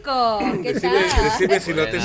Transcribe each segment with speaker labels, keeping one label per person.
Speaker 1: chicos, ¿qué tal?
Speaker 2: Decime si no te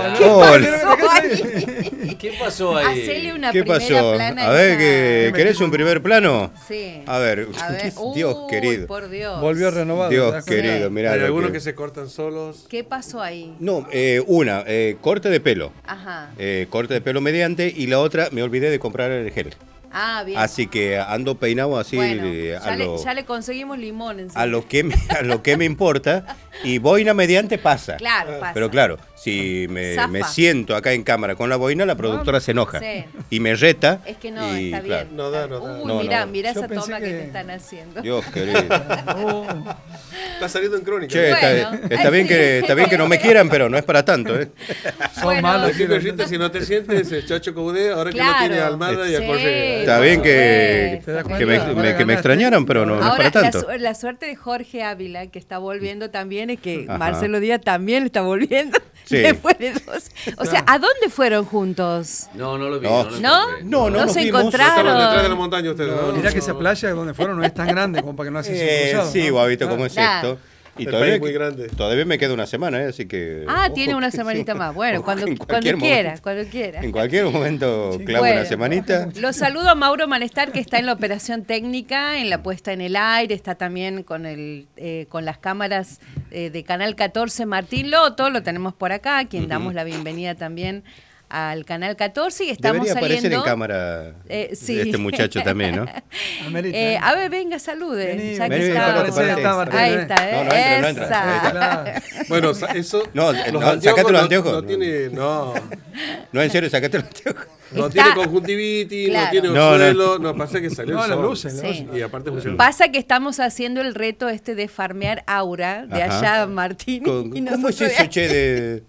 Speaker 2: sientes.
Speaker 3: ¿Qué pasó ahí?
Speaker 1: Hacele una
Speaker 4: ¿Qué
Speaker 1: primera
Speaker 4: pasó?
Speaker 1: plana.
Speaker 4: A ver,
Speaker 1: esa-
Speaker 4: ¿querés un primer plano?
Speaker 1: Sí.
Speaker 4: A ver, Dios
Speaker 1: Uy,
Speaker 4: querido.
Speaker 1: por Dios.
Speaker 5: Volvió renovado. ¿te
Speaker 4: Dios
Speaker 5: das cuenta?
Speaker 4: querido, mirá.
Speaker 2: Hay
Speaker 4: lo
Speaker 2: algunos
Speaker 4: que-
Speaker 2: que se cortan solos.
Speaker 1: ¿Qué pasó ahí?
Speaker 4: No, corte de pelo.
Speaker 1: Ajá.
Speaker 4: Corte de pelo mediante y la otra me olvidé de comprar el gel.
Speaker 1: Ah, bien.
Speaker 4: Así que ando peinado así
Speaker 1: bueno,
Speaker 4: a,
Speaker 1: ya le conseguimos limón encima.
Speaker 4: a lo que me importa y boina mediante pasa.
Speaker 1: Claro, pasa.
Speaker 4: Pero claro, si me
Speaker 1: Zafa.
Speaker 4: siento acá en cámara con la boina, la productora se enoja
Speaker 1: Sí.
Speaker 4: y me reta.
Speaker 1: Es que no,
Speaker 4: y,
Speaker 1: está
Speaker 4: claro,
Speaker 1: bien.
Speaker 2: No da.
Speaker 1: Uy,
Speaker 4: No,
Speaker 1: mirá,
Speaker 4: no.
Speaker 1: mirá
Speaker 5: Yo
Speaker 1: esa
Speaker 5: pensé
Speaker 1: toma que
Speaker 5: que-
Speaker 1: te están haciendo.
Speaker 4: Dios querido.
Speaker 2: Está saliendo en crónica.
Speaker 4: Che,
Speaker 1: Bueno,
Speaker 4: está bien que no me quieran, pero no es para tanto, ¿eh?
Speaker 5: Son
Speaker 1: Bueno.
Speaker 5: malos.
Speaker 2: Aquí, Berrita, si no te sientes, el Chacho Caudé, ahora que
Speaker 1: Claro.
Speaker 2: no tiene a Almada y a
Speaker 1: Sí.
Speaker 2: Jorge.
Speaker 4: Está bien que
Speaker 5: ¿Te das
Speaker 4: me
Speaker 5: cuenta?
Speaker 4: extrañaron, pero no es
Speaker 1: Ahora,
Speaker 4: para tanto.
Speaker 1: la suerte de Jorge Ávila, que está volviendo también, es que
Speaker 4: Ajá.
Speaker 1: Marcelo Díaz también está volviendo.
Speaker 4: Sí.
Speaker 1: Después de dos. O sea, ¿a dónde fueron juntos?
Speaker 3: No lo vi.
Speaker 4: No.
Speaker 3: lo
Speaker 1: ¿No?
Speaker 3: encontré.
Speaker 4: No nos
Speaker 1: se
Speaker 4: vimos.
Speaker 1: encontraron.
Speaker 2: Estaban detrás de la montaña ustedes, ¿no?
Speaker 5: Mirá que esa playa donde fueron no es tan grande como para que no hacen cruzado.
Speaker 4: Sí,
Speaker 5: ¿no?
Speaker 4: Guavito, ¿cómo es
Speaker 1: Claro.
Speaker 4: esto? Y
Speaker 2: El
Speaker 4: todavía,
Speaker 2: país muy grande.
Speaker 4: todavía me queda una semana, así que...
Speaker 1: Ah,
Speaker 4: ojo
Speaker 1: tiene una
Speaker 4: que
Speaker 1: semanita
Speaker 4: sí.
Speaker 1: más. Bueno,
Speaker 4: Ojo,
Speaker 1: cuando
Speaker 4: en cualquier
Speaker 1: quiera,
Speaker 4: momento.
Speaker 1: cuando quiera.
Speaker 4: En cualquier momento clavo
Speaker 1: Bueno.
Speaker 4: una semanita.
Speaker 1: Los saludo a Mauro Manestar, que está en la operación técnica, en la puesta en el aire, está también con con las cámaras de Canal 14. Martín Loto, lo tenemos por acá, a quien damos la bienvenida también al Canal 14 y estamos
Speaker 4: Debería aparecer
Speaker 1: saliendo...
Speaker 4: en cámara
Speaker 1: sí.
Speaker 4: este muchacho también, ¿no?
Speaker 5: Amerita.
Speaker 1: a ver, venga, salude.
Speaker 5: Vení,
Speaker 1: ya que
Speaker 4: vení,
Speaker 1: está.
Speaker 4: está Martín.
Speaker 1: Ahí está,
Speaker 4: No, no entra, no entra.
Speaker 1: Esa.
Speaker 5: Claro.
Speaker 2: Bueno, eso.
Speaker 4: No,
Speaker 2: los
Speaker 4: no,
Speaker 2: anteojos
Speaker 4: sacate los
Speaker 2: no-
Speaker 4: anteojos.
Speaker 2: No tiene. No.
Speaker 4: No, en serio, sacate los anteojos.
Speaker 2: No
Speaker 1: Está-
Speaker 2: tiene conjuntivitis,
Speaker 1: Claro.
Speaker 2: no tiene
Speaker 4: No,
Speaker 2: suelo, no, pasa que salió
Speaker 5: No,
Speaker 2: el
Speaker 5: las
Speaker 2: sol.
Speaker 5: luces, las
Speaker 1: Sí.
Speaker 5: luces.
Speaker 2: Y aparte funciona.
Speaker 1: Pasa que estamos haciendo el reto de farmear aura de
Speaker 4: Ajá.
Speaker 1: allá, Martín. y
Speaker 4: ¿Cómo es
Speaker 1: nosotros de
Speaker 4: eso,
Speaker 1: acá.
Speaker 4: che,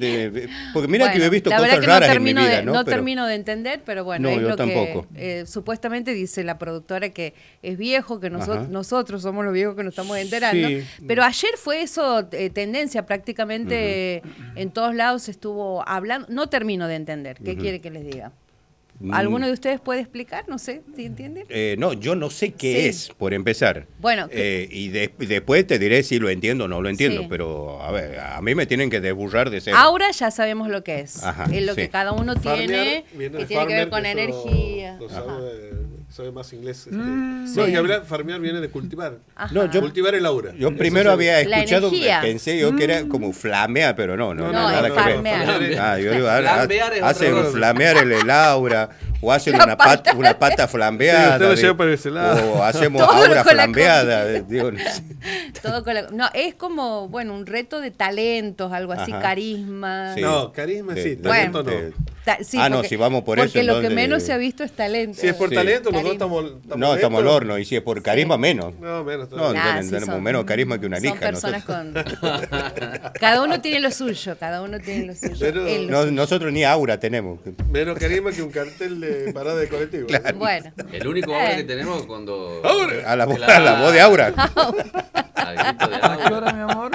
Speaker 4: porque mira que
Speaker 1: Bueno,
Speaker 4: yo he visto
Speaker 1: la verdad
Speaker 4: cosas
Speaker 1: que
Speaker 4: raras en mi
Speaker 1: termino
Speaker 4: vida,
Speaker 1: de,
Speaker 4: ¿no?
Speaker 1: no
Speaker 4: Pero-
Speaker 1: termino de entender, pero bueno,
Speaker 4: No,
Speaker 1: es
Speaker 4: yo
Speaker 1: lo
Speaker 4: tampoco.
Speaker 1: que supuestamente dice la productora, que es viejo, que
Speaker 4: Ajá.
Speaker 1: nosotros somos los viejos que nos estamos enterando.
Speaker 4: Sí.
Speaker 1: Pero ayer fue eso tendencia, prácticamente en todos lados estuvo hablando. No termino de entender. ¿Qué quiere que les diga? ¿Alguno de ustedes puede explicar? No sé, ¿sí entienden?
Speaker 4: No, yo no sé qué
Speaker 1: Sí.
Speaker 4: es, por empezar.
Speaker 1: Bueno,
Speaker 4: y después te diré si lo entiendo o no lo entiendo,
Speaker 1: Sí.
Speaker 4: pero a ver, a mí me tienen que desburrar de ser.
Speaker 1: Aura ya sabemos lo que es.
Speaker 4: Ajá,
Speaker 1: es lo
Speaker 4: sí.
Speaker 1: que cada uno
Speaker 2: Farmear
Speaker 1: tiene,
Speaker 2: viene
Speaker 1: que
Speaker 2: de
Speaker 1: tiene que ver
Speaker 2: farmer,
Speaker 1: con
Speaker 2: que eso
Speaker 1: energía.
Speaker 2: lo
Speaker 1: Ajá.
Speaker 2: sabe más inglés.
Speaker 1: Sí.
Speaker 2: No, y hablar, farmear viene de cultivar.
Speaker 1: Ajá.
Speaker 4: No, yo-
Speaker 2: Cultivar el aura.
Speaker 4: Yo primero había
Speaker 1: La
Speaker 4: escuchado,
Speaker 1: energía.
Speaker 4: pensé yo que era como flamear, pero no,
Speaker 1: No,
Speaker 4: nada
Speaker 1: es
Speaker 4: que ver.
Speaker 1: farmear.
Speaker 4: Ah, yo digo,
Speaker 3: Flambear es otra
Speaker 4: hacen
Speaker 3: cosa.
Speaker 4: flamear el aura, o hacen
Speaker 1: La
Speaker 4: una pata flambeada.
Speaker 2: Sí, usted lo
Speaker 4: de-
Speaker 2: lleva por ese lado.
Speaker 4: O hacemos
Speaker 1: Todo
Speaker 4: aura
Speaker 1: con la
Speaker 4: flambeada. Digo, no sé.
Speaker 1: Todo con no, es como, bueno, un reto de talentos, algo así,
Speaker 4: Ajá.
Speaker 1: carisma.
Speaker 4: Sí.
Speaker 2: No, carisma sí,
Speaker 4: De-
Speaker 2: talento
Speaker 4: de-
Speaker 2: no.
Speaker 1: Sí,
Speaker 4: Ah, no,
Speaker 1: porque-
Speaker 4: si vamos por
Speaker 1: porque
Speaker 4: eso,
Speaker 1: lo que
Speaker 4: entonces-
Speaker 1: menos se ha visto es talento.
Speaker 2: Si es por
Speaker 4: Sí.
Speaker 2: talento, nosotros
Speaker 1: Carisma.
Speaker 2: estamos.
Speaker 4: No, estamos al
Speaker 2: lentos.
Speaker 4: horno, y si es por carisma, menos.
Speaker 2: No, menos.
Speaker 4: No,
Speaker 1: Nah, sí
Speaker 4: tenemos
Speaker 1: son-
Speaker 4: menos carisma que una
Speaker 1: Son
Speaker 4: lija.
Speaker 1: personas
Speaker 4: nosotros.
Speaker 1: con... Cada uno tiene lo suyo, cada uno tiene lo suyo.
Speaker 2: Pero-
Speaker 1: Él lo
Speaker 4: No,
Speaker 1: suyo.
Speaker 4: nosotros ni aura tenemos.
Speaker 2: Menos carisma que un cartel de parada de colectivo.
Speaker 1: Bueno.
Speaker 3: El único aura que tenemos es cuando.
Speaker 4: A la,
Speaker 3: Claro.
Speaker 4: a la voz de aura.
Speaker 3: Al grito de
Speaker 5: ¿A qué
Speaker 3: aura.
Speaker 5: hora, mi amor?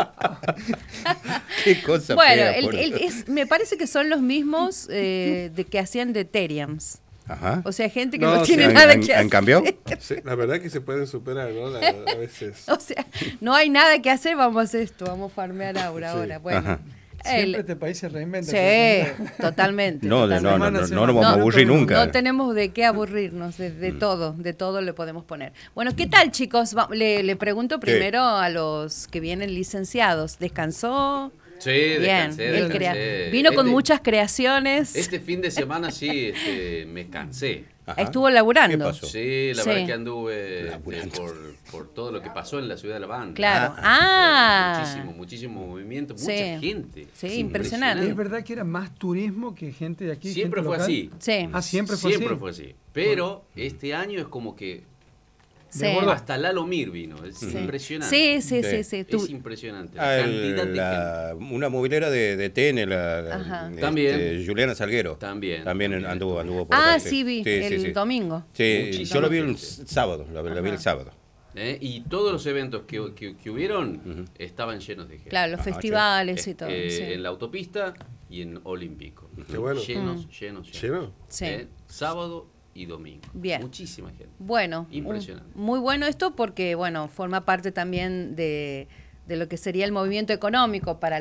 Speaker 4: Qué cosa
Speaker 1: Bueno,
Speaker 4: fea, por Dios.
Speaker 1: me parece que son los mismos de que hacían de Teriams.
Speaker 4: Ajá.
Speaker 1: O sea, gente que
Speaker 2: No,
Speaker 1: no,
Speaker 2: sí,
Speaker 1: tiene
Speaker 2: ¿han-
Speaker 1: nada
Speaker 4: ¿Han-
Speaker 1: que
Speaker 4: han
Speaker 1: hacer.
Speaker 4: cambiado?
Speaker 2: Sí, la verdad que se pueden superar, ¿no? A veces.
Speaker 1: O sea, no hay nada que hacer, vamos a hacer esto, vamos a farmear aura
Speaker 2: Sí.
Speaker 1: ahora. Bueno,
Speaker 4: Ajá.
Speaker 5: Siempre este país se reinventa.
Speaker 1: sí, totalmente.
Speaker 4: No, no,
Speaker 1: totalmente.
Speaker 4: no, no,
Speaker 5: Semana,
Speaker 4: no nos vamos a
Speaker 5: semana.
Speaker 4: aburrir
Speaker 5: No,
Speaker 4: nunca.
Speaker 1: No tenemos de qué aburrirnos, de todo le podemos poner. Bueno, ¿qué tal, chicos? Le pregunto primero a los que vienen licenciados. ¿Descansó?
Speaker 3: Sí,
Speaker 1: Bien,
Speaker 3: descansé,
Speaker 1: él
Speaker 3: descansé.
Speaker 1: vino con muchas creaciones.
Speaker 3: Este fin de semana sí, me cansé.
Speaker 4: Ajá.
Speaker 1: Estuvo laburando.
Speaker 4: ¿Qué pasó?
Speaker 3: Sí, la
Speaker 1: Sí.
Speaker 3: verdad que anduve
Speaker 4: Laburando.
Speaker 3: por todo lo que pasó en la ciudad de La Banda.
Speaker 1: Claro.
Speaker 3: Muchísimo movimiento,
Speaker 1: Sí.
Speaker 3: mucha gente.
Speaker 1: Sí,
Speaker 3: Es
Speaker 1: impresionante.
Speaker 5: Es verdad que era más turismo que gente de aquí.
Speaker 3: Siempre
Speaker 5: gente
Speaker 3: fue
Speaker 5: local.
Speaker 3: así.
Speaker 1: Sí.
Speaker 5: Ah, siempre fue así.
Speaker 3: Fue así. Pero este año es como que
Speaker 1: Sí.
Speaker 3: hasta Lalo Mir vino. Es impresionante.
Speaker 1: Sí.
Speaker 4: Sí.
Speaker 3: Es impresionante.
Speaker 4: Ah,
Speaker 3: La cantidad de gente.
Speaker 4: una movilera de TN,
Speaker 1: Ajá.
Speaker 3: También.
Speaker 4: Juliana Salguero.
Speaker 3: También
Speaker 4: Anduvo por
Speaker 1: Ah,
Speaker 4: acá,
Speaker 1: sí, vi, el domingo.
Speaker 4: Sí,
Speaker 3: Muchísima
Speaker 4: yo lo vi el
Speaker 3: gente.
Speaker 4: sábado, la vi el sábado.
Speaker 3: Y todos los eventos que hubieron estaban llenos de gente.
Speaker 1: Claro, los
Speaker 4: Ajá,
Speaker 1: festivales y todo. Sí.
Speaker 3: En la autopista y en Olímpico.
Speaker 2: Qué bueno.
Speaker 3: Llenos.
Speaker 2: ¿Lleno?
Speaker 1: Sí.
Speaker 3: Sábado y domingo.
Speaker 1: Bien.
Speaker 3: Muchísima gente.
Speaker 1: Bueno,
Speaker 3: Impresionante.
Speaker 1: muy bueno esto porque, bueno, forma parte también de lo que sería el movimiento económico para